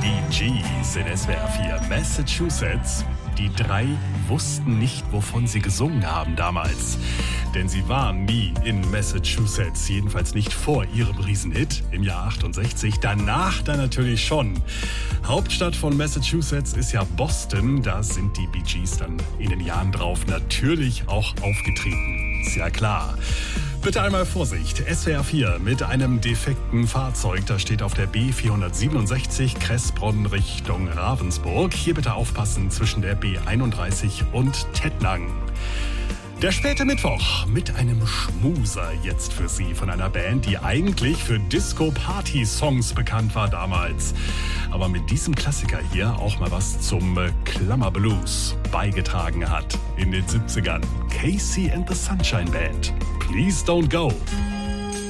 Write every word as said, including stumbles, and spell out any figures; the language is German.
Bee Gees in S W R vier Massachusetts. Die drei wussten nicht, wovon sie gesungen haben damals. Denn sie waren nie in Massachusetts, jedenfalls nicht vor ihrem Riesenhit im Jahr achtundsechzig. Danach dann natürlich schon. Hauptstadt von Massachusetts ist ja Boston. Da sind die Bee Gees dann in den Jahren drauf natürlich auch aufgetreten. Ist ja klar. Bitte einmal Vorsicht, S W R vier mit einem defekten Fahrzeug. Da steht auf der B vierhundertsiebenundsechzig Kressbronn Richtung Ravensburg. Hier bitte aufpassen zwischen der B einunddreißig und Tettnang. Der späte Mittwoch mit einem Schmuser jetzt für Sie von einer Band, die eigentlich für Disco-Party-Songs bekannt war damals. Aber mit diesem Klassiker hier auch mal was zum Klammerblues beigetragen hat in den siebzigern. Casey and the Sunshine Band. Please don't go.